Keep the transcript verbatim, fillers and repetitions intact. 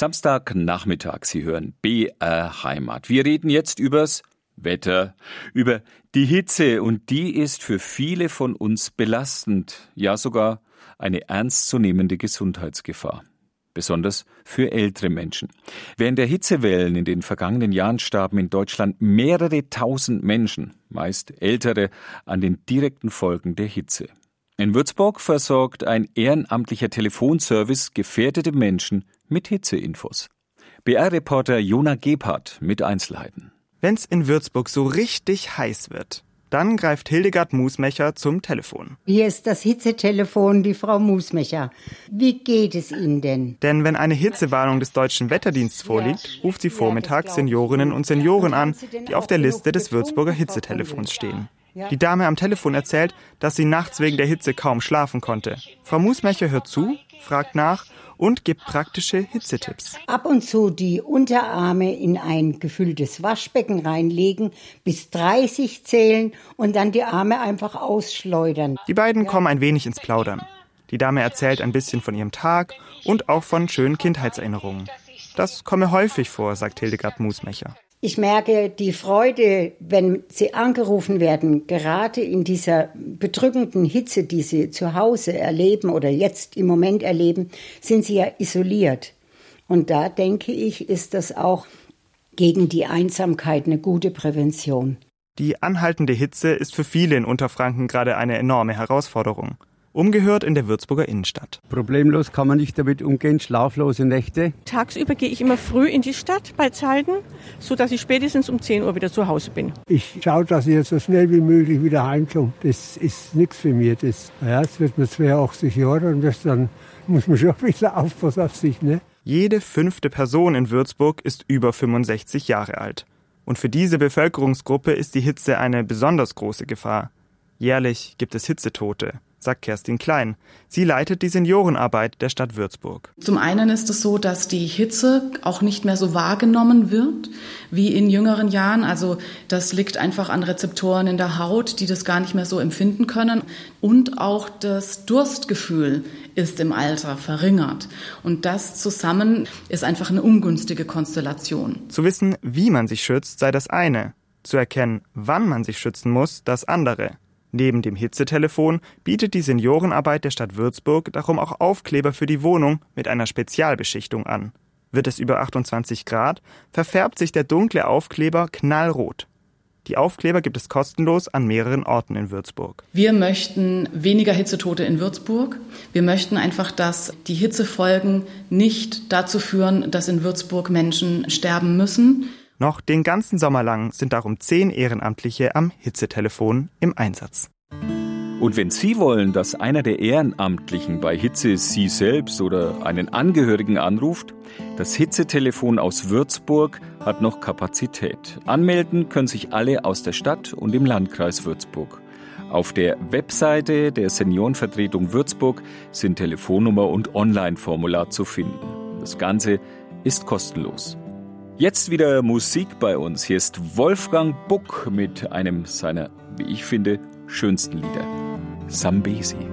Samstagnachmittag, Sie hören B R Heimat. Wir reden jetzt übers Wetter, über die Hitze, und die ist für viele von uns belastend, ja sogar eine ernstzunehmende Gesundheitsgefahr. Besonders für ältere Menschen. Während der Hitzewellen in den vergangenen Jahren starben in Deutschland mehrere tausend Menschen, meist Ältere, an den direkten Folgen der Hitze. In Würzburg versorgt ein ehrenamtlicher Telefonservice gefährdete Menschen mit Hitzeinfos. B R-Reporter Jona Gebhardt mit Einzelheiten. Wenn's in Würzburg so richtig heiß wird, dann greift Hildegard Musmecher zum Telefon. Hier ist das Hitzetelefon, die Frau Musmecher. Wie geht es Ihnen denn? Denn wenn eine Hitzewarnung des Deutschen Wetterdienstes vorliegt, ruft sie vormittags Seniorinnen und Senioren an, die auf der Liste des Würzburger Hitzetelefons stehen. Die Dame am Telefon erzählt, dass sie nachts wegen der Hitze kaum schlafen konnte. Frau Musmecher hört zu, fragt nach und gibt praktische Hitzetipps. Ab und zu die Unterarme in ein gefülltes Waschbecken reinlegen, bis dreißig zählen und dann die Arme einfach ausschleudern. Die beiden kommen ein wenig ins Plaudern. Die Dame erzählt ein bisschen von ihrem Tag und auch von schönen Kindheitserinnerungen. Das komme häufig vor, sagt Hildegard Musmecher. Ich merke die Freude, wenn sie angerufen werden, gerade in dieser bedrückenden Hitze, die sie zu Hause erleben oder jetzt im Moment erleben, sind sie ja isoliert. Und da denke ich, ist das auch gegen die Einsamkeit eine gute Prävention. Die anhaltende Hitze ist für viele in Unterfranken gerade eine enorme Herausforderung. Umgehört in der Würzburger Innenstadt. Problemlos kann man nicht damit umgehen, schlaflose Nächte. Tagsüber gehe ich immer früh in die Stadt bei Zalden, sodass ich spätestens um zehn Uhr wieder zu Hause bin. Ich schaue, dass ich jetzt so schnell wie möglich wieder heimkomme. Das ist nichts für mich. Das, ja, jetzt wird man zweiundachtzig Jahre und das, dann muss man schon ein bisschen aufpassen auf sich. Ne? Jede fünfte Person in Würzburg ist über fünfundsechzig Jahre alt. Und für diese Bevölkerungsgruppe ist die Hitze eine besonders große Gefahr. Jährlich gibt es Hitzetote, sagt Kerstin Klein. Sie leitet die Seniorenarbeit der Stadt Würzburg. Zum einen ist es so, dass die Hitze auch nicht mehr so wahrgenommen wird wie in jüngeren Jahren. Also das liegt einfach an Rezeptoren in der Haut, die das gar nicht mehr so empfinden können. Und auch das Durstgefühl ist im Alter verringert. Und das zusammen ist einfach eine ungünstige Konstellation. Zu wissen, wie man sich schützt, sei das eine. Zu erkennen, wann man sich schützen muss, das andere. Neben dem Hitzetelefon bietet die Seniorenarbeit der Stadt Würzburg darum auch Aufkleber für die Wohnung mit einer Spezialbeschichtung an. Wird es über achtundzwanzig Grad, verfärbt sich der dunkle Aufkleber knallrot. Die Aufkleber gibt es kostenlos an mehreren Orten in Würzburg. Wir möchten weniger Hitzetote in Würzburg. Wir möchten einfach, dass die Hitzefolgen nicht dazu führen, dass in Würzburg Menschen sterben müssen. Noch den ganzen Sommer lang sind darum zehn Ehrenamtliche am Hitzetelefon im Einsatz. Und wenn Sie wollen, dass einer der Ehrenamtlichen bei Hitze Sie selbst oder einen Angehörigen anruft, das Hitzetelefon aus Würzburg hat noch Kapazität. Anmelden können sich alle aus der Stadt und im Landkreis Würzburg. Auf der Webseite der Seniorenvertretung Würzburg sind Telefonnummer und Online-Formular zu finden. Das Ganze ist kostenlos. Jetzt wieder Musik bei uns. Hier ist Wolfgang Buck mit einem seiner, wie ich finde, schönsten Lieder. Sambesi.